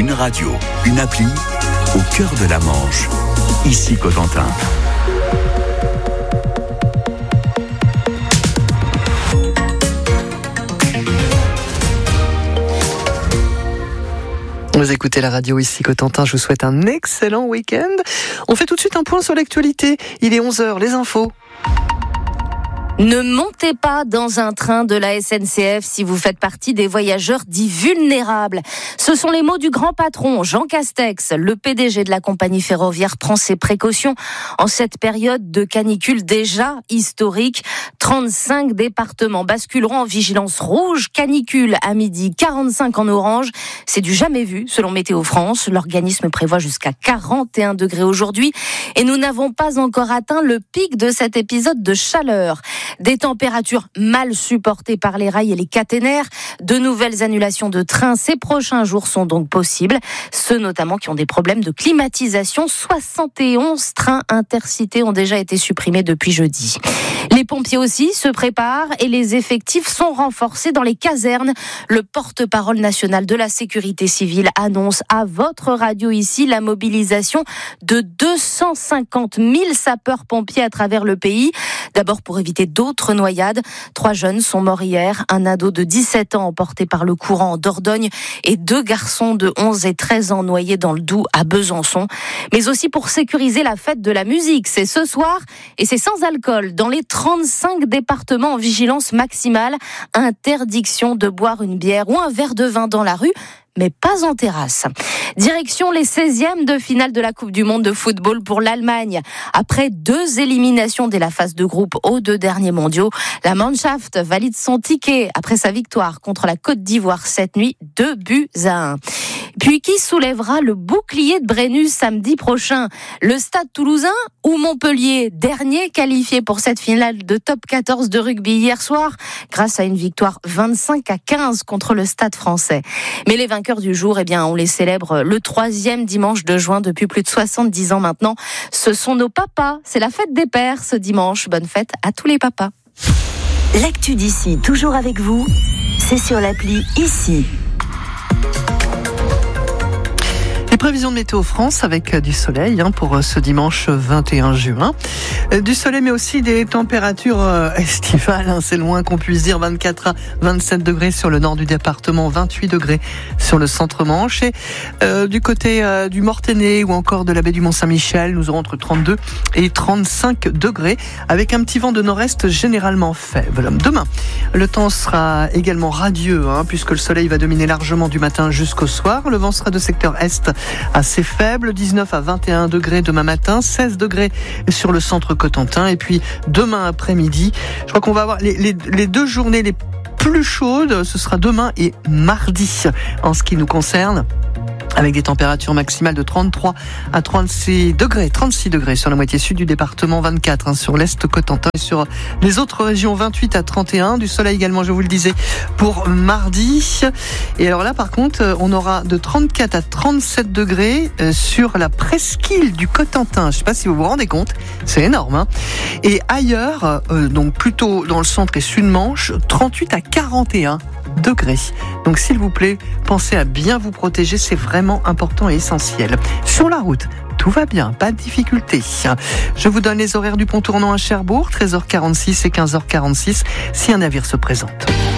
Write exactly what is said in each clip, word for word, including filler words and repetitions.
Une radio, une appli, au cœur de la Manche. Ici Cotentin. Vous écoutez la radio ici Cotentin, je vous souhaite un excellent week-end. On fait tout de suite un point sur l'actualité. Il est onze heures, les infos. Ne montez pas dans un train de la S N C F si vous faites partie des voyageurs dits vulnérables. Ce sont les mots du grand patron Jean Castex. Le P D G de la compagnie ferroviaire prend ses précautions en cette période de canicule déjà historique. trente-cinq départements basculeront en vigilance rouge, canicule à midi, quarante-cinq en orange. C'est du jamais vu selon Météo France. L'organisme prévoit jusqu'à quarante et un degrés aujourd'hui et nous n'avons pas encore atteint le pic de cet épisode de chaleur. Des températures mal supportées par les rails et les caténaires. De nouvelles annulations de trains ces prochains jours sont donc possibles. Ceux notamment qui ont des problèmes de climatisation. soixante et onze trains intercités ont déjà été supprimés depuis jeudi. Les pompiers aussi se préparent et les effectifs sont renforcés dans les casernes. Le porte-parole national de la sécurité civile annonce à votre radio ici la mobilisation de deux cent cinquante mille sapeurs-pompiers à travers le pays. D'abord pour éviter d'autres noyades. Trois jeunes sont morts hier. Un ado de dix-sept ans emporté par le courant en Dordogne et deux garçons de onze et treize ans noyés dans le Doubs à Besançon. Mais aussi pour sécuriser la fête de la musique. C'est ce soir et c'est sans alcool. Dans les trente-cinq départements en vigilance maximale, interdiction de boire une bière ou un verre de vin dans la rue, mais pas en terrasse. Direction les seizièmes de finale de la Coupe du Monde de football pour l'Allemagne. Après deux éliminations dès la phase de groupe aux deux derniers mondiaux, la Mannschaft valide son ticket après sa victoire contre la Côte d'Ivoire cette nuit, deux buts à un. Puis qui soulèvera le bouclier de Brennus samedi prochain? Le Stade Toulousain ou Montpellier, dernier qualifié pour cette finale de top quatorze de rugby hier soir, grâce à une victoire vingt-cinq à quinze contre le Stade Français. Mais les vainqueurs du jour, eh bien, on les célèbre le troisième dimanche de juin depuis plus de soixante-dix ans maintenant. Ce sont nos papas. C'est la fête des pères ce dimanche. Bonne fête à tous les papas. L'actu d'ici, toujours avec vous, c'est sur l'appli Ici. Les prévisions de Météo France avec du soleil hein, pour ce dimanche vingt et un juin. Du soleil mais aussi des températures euh, estivales, hein, c'est loin qu'on puisse dire, vingt-quatre à vingt-sept degrés sur le nord du département, vingt-huit degrés sur le centre-Manche. Et euh, du côté euh, du Mortainais ou encore de la baie du Mont-Saint-Michel, nous aurons entre trente-deux et trente-cinq degrés avec un petit vent de nord-est généralement faible. Demain, le temps sera également radieux hein, puisque le soleil va dominer largement du matin jusqu'au soir. Le vent sera de secteur est assez faible, dix-neuf à vingt et un degrés demain matin, seize degrés sur le centre Cotentin. Et puis demain après-midi, je crois qu'on va avoir les, les, les deux journées les plus chaudes, ce sera demain et mardi en ce qui nous concerne, avec des températures maximales de trente-trois à trente-six degrés, trente-six degrés sur la moitié sud du département, vingt-quatre hein, sur l'est Cotentin et sur les autres régions, vingt-huit à trente et un, du soleil également, je vous le disais, pour mardi. Et alors là, par contre, on aura de trente-quatre à trente-sept degrés sur la presqu'île du Cotentin. Je ne sais pas si vous vous rendez compte, c'est énorme. Hein. Et ailleurs, euh, donc plutôt dans le centre et sud-Manche, trente-huit à quarante et un degrés. Donc s'il vous plaît, pensez à bien vous protéger, c'est vraiment important et essentiel. Sur la route, tout va bien, pas de difficulté. Je vous donne les horaires du pont tournant à Cherbourg, treize heures quarante-six et quinze heures quarante-six, si un navire se présente.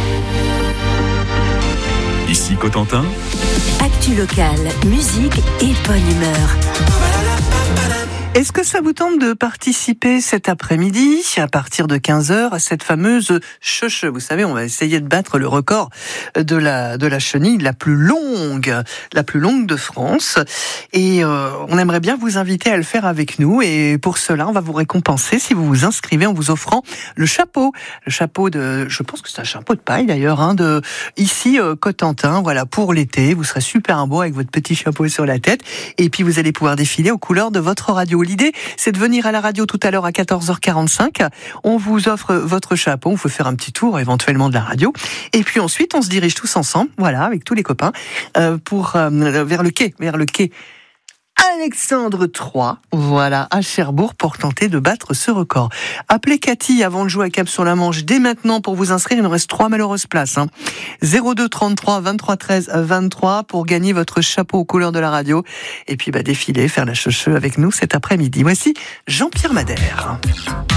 Ici Cotentin. Actu locale, musique et bonne humeur. Est-ce que ça vous tente de participer cet après-midi, à partir de quinze heures, à cette fameuse cheuche? Vous savez, on va essayer de battre le record de la, de la chenille la plus longue, la plus longue de France. Et euh, on aimerait bien vous inviter à le faire avec nous. Et pour cela, on va vous récompenser si vous vous inscrivez en vous offrant le chapeau. Le chapeau de, je pense que c'est un chapeau de paille d'ailleurs, hein, de ici euh, Cotentin. Voilà, pour l'été, vous serez super beau avec votre petit chapeau sur la tête. Et puis vous allez pouvoir défiler aux couleurs de votre radio. L'idée, c'est de venir à la radio tout à l'heure à quatorze heures quarante-cinq. On vous offre votre chapeau, on peut faire un petit tour éventuellement de la radio. Et puis ensuite, on se dirige tous ensemble, voilà, avec tous les copains, euh, pour euh, vers le quai, vers le quai Alexandre trois, voilà, à Cherbourg pour tenter de battre ce record. Appelez Cathy avant de jouer à Cap sur la Manche dès maintenant pour vous inscrire. Il nous reste trois malheureuses places. Hein. zéro deux trente-trois vingt-trois treize vingt-trois pour gagner votre chapeau aux couleurs de la radio. Et puis bah, défiler, faire la cheveux avec nous cet après-midi. Voici Jean-Pierre Madère.